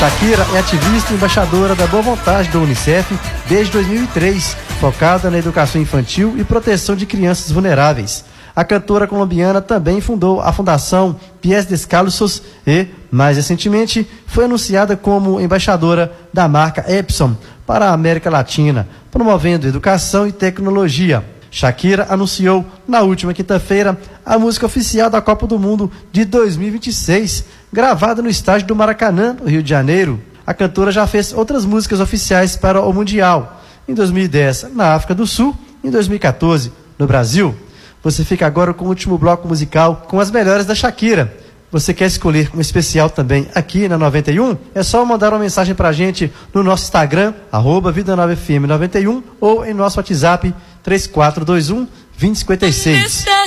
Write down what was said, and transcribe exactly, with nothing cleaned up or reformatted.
Shakira é ativista e embaixadora da boa vontade da Unicef desde dois mil e três, focada na educação infantil e proteção de crianças vulneráveis. A cantora colombiana também fundou a Fundação Pies Descalços e, mais recentemente, foi anunciada como embaixadora da marca Epson para a América Latina, promovendo educação e tecnologia. Shakira anunciou na última quinta-feira a música oficial da Copa do Mundo de dois mil e vinte e seis, gravada no estádio do Maracanã, no Rio de Janeiro. A cantora já fez outras músicas oficiais para o Mundial, em dois mil e dez na África do Sul e em dois mil e quatorze no Brasil. Você fica agora com o último bloco musical com as melhores da Shakira. Você quer escolher um especial também aqui na noventa e um? É só mandar uma mensagem pra gente no nosso Instagram, arroba Vida nova F M noventa e um, ou em nosso WhatsApp três quatro dois um, dois zero cinco seis.